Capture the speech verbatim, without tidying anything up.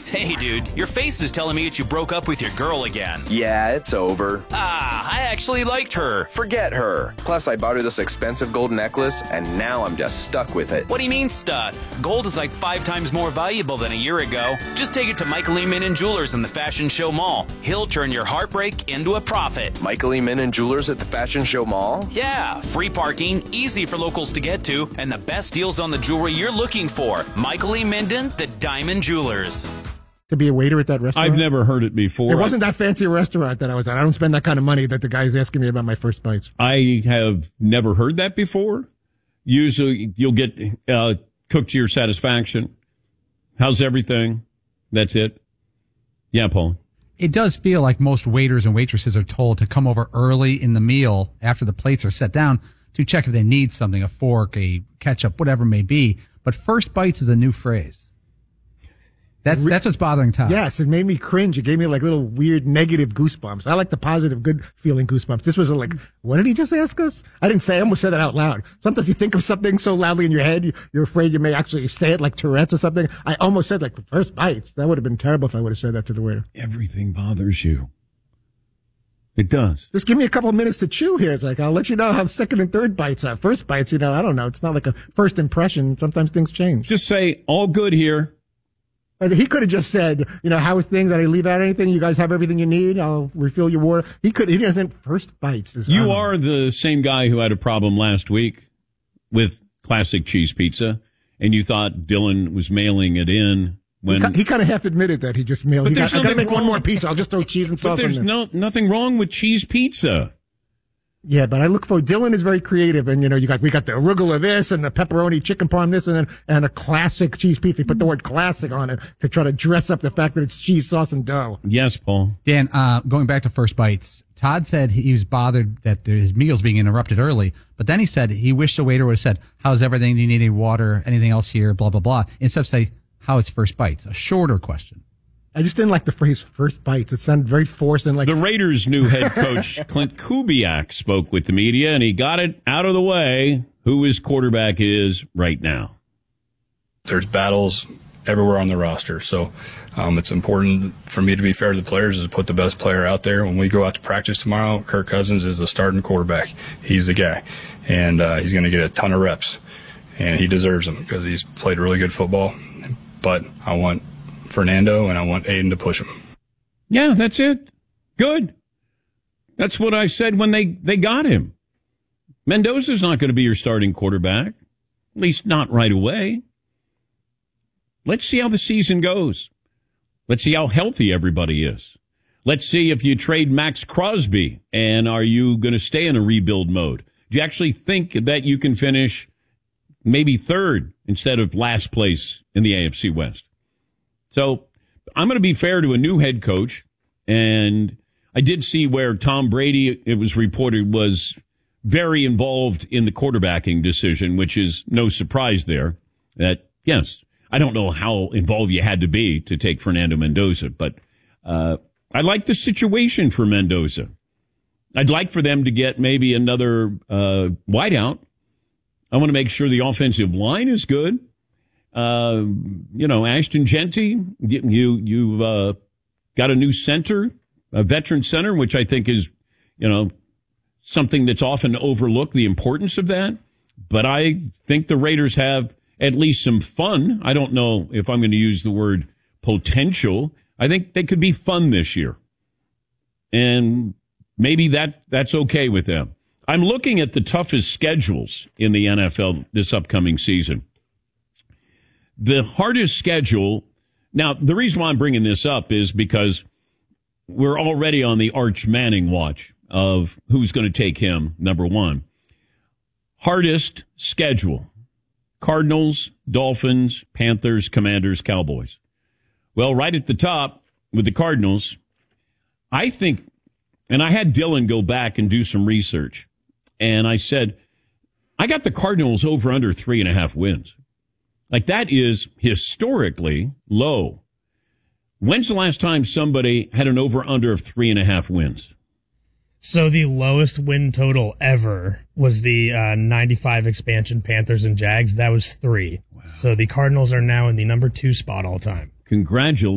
Hey, dude, your face is telling me that you broke up with your girl again. Yeah, it's over. Ah, I actually liked her. Forget her. Plus, I bought her this expensive gold necklace, and now I'm just stuck with it. What do you mean stuck? Gold is like five times more valuable than a year ago. Just take it to Michael E. Minnan Jewelers in the Fashion Show Mall. He'll turn your heartbreak into a profit. Michael E. Minnan Jewelers at the Fashion Show Mall? Yeah, free parking, easy for locals to get to, and the best deals on the jewelry you're looking for. Michael E. Minnan, the Diamond Jewelers. To be a waiter at that restaurant? I've never heard it before. It wasn't that fancy a restaurant that I was at. I don't spend that kind of money that the guy's asking me about my first bites. I have never heard that before. Usually you'll get uh, cooked to your satisfaction. How's everything? That's it. Yeah, Paul. It does feel like most waiters and waitresses are told to come over early in the meal after the plates are set down to check if they need something, a fork, a ketchup, whatever it may be. But first bites is a new phrase. That's that's what's bothering Todd. Yes, it made me cringe. It gave me like little weird negative goosebumps. I like the positive, good feeling goosebumps. This was like, what did he just ask us? I didn't say, I almost said that out loud. Sometimes you think of something so loudly in your head, you're afraid you may actually say it like Tourette's or something. I almost said like first bites. That would have been terrible if I would have said that to the waiter. Everything bothers you. It does. Just give me a couple of minutes to chew here. It's like, I'll let you know how second and third bites are. First bites, you know, I don't know. It's not like a first impression. Sometimes things change. Just say, all good here. He could have just said, you know, how is things? Did I leave out anything? You guys have everything you need? I'll refill your water. He could, he doesn't, first bites. Is, you are the same guy who had a problem last week with classic cheese pizza, and you thought Dylan was mailing it in. When He, he kind of half admitted that he just mailed. He got, I got to make one more pizza. I'll just throw cheese and sauce on But there's this. no, nothing wrong with cheese pizza. Yeah, but I look for, Dylan is very creative, and you know, you got, we got the arugula this and the pepperoni chicken parm this and then, and a classic cheese pizza. Put the word classic on it to try to dress up the fact that it's cheese sauce and dough. Yes, Paul. Dan, uh, going back to first bites, Todd said he was bothered that his meal's being interrupted early, but then he said he wished the waiter would have said, how's everything? Do you need any water? Anything else here? Blah, blah, blah. Instead of say, how is first bites? A shorter question. I just didn't like the phrase first bites. It sounded very forced and like. The Raiders' new head coach, Clint Kubiak, spoke with the media, and he got it out of the way who his quarterback is right now. There's battles everywhere on the roster, so um, it's important for me to be fair to the players is to put the best player out there. When we go out to practice tomorrow, Kirk Cousins is the starting quarterback. He's the guy, and uh, he's going to get a ton of reps, and he deserves them because he's played really good football. But I want Fernando, and I want Aiden to push him. Yeah, that's it. Good. That's what I said when they, they got him. Mendoza's not going to be your starting quarterback, at least not right away. Let's see how the season goes. Let's see how healthy everybody is. Let's see if you trade Max Crosby, and are you going to stay in a rebuild mode? Do you actually think that you can finish maybe third instead of last place in the A F C West? So I'm going to be fair to a new head coach, and I did see where Tom Brady, it was reported, was very involved in the quarterbacking decision, which is no surprise there. That, yes, I don't know how involved you had to be to take Fernando Mendoza, but uh, I like the situation for Mendoza. I'd like for them to get maybe another uh, wideout. I want to make sure the offensive line is good. Uh, you know, Ashton Genty, you, you, uh, got a new center, a veteran center, which I think is, you know, something that's often overlooked, the importance of that. But I think the Raiders have at least some fun. I don't know if I'm going to use the word potential. I think they could be fun this year. And maybe that, that's okay with them. I'm looking at the toughest schedules in the N F L this upcoming season. The hardest schedule, now, the reason why I'm bringing this up is because we're already on the Arch Manning watch of who's going to take him, number one. Hardest schedule, Cardinals, Dolphins, Panthers, Commanders, Cowboys. Well, right at the top with the Cardinals, I think, and I had Dylan go back and do some research, and I said, I got the Cardinals over under three and a half wins. Like, that is historically low. When's the last time somebody had an over-under of three and a half wins? So the lowest win total ever was the uh, ninety-five expansion Panthers and Jags. That was three. Wow. So the Cardinals are now in the number two spot all time. Congratulations.